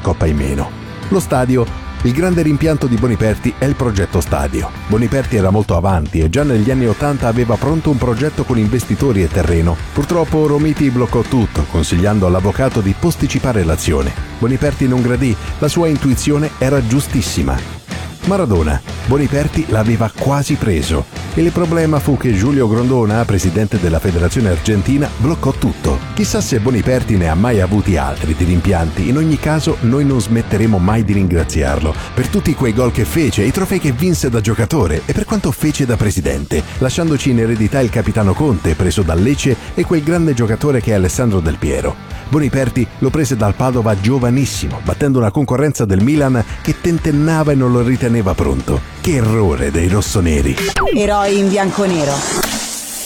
coppa in meno. Lo stadio. Il grande rimpianto di Boniperti è il progetto stadio. Boniperti era molto avanti e già negli anni '80 aveva pronto un progetto con investitori e terreno. Purtroppo Romiti bloccò tutto, consigliando all'avvocato di posticipare l'azione. Boniperti non gradì, la sua intuizione era giustissima. Maradona. Boniperti l'aveva quasi preso. Il problema fu che Giulio Grondona, presidente della Federazione Argentina, bloccò tutto. Chissà se Boniperti ne ha mai avuti altri di rimpianti. In ogni caso, noi non smetteremo mai di ringraziarlo per tutti quei gol che fece, i trofei che vinse da giocatore e per quanto fece da presidente, lasciandoci in eredità il capitano Conte, preso dal Lecce, e quel grande giocatore che è Alessandro Del Piero. Boniperti lo prese dal Padova giovanissimo, battendo una concorrenza del Milan che tentennava e non lo riteneva pronto. Che errore dei rossoneri! Eroi in bianconero.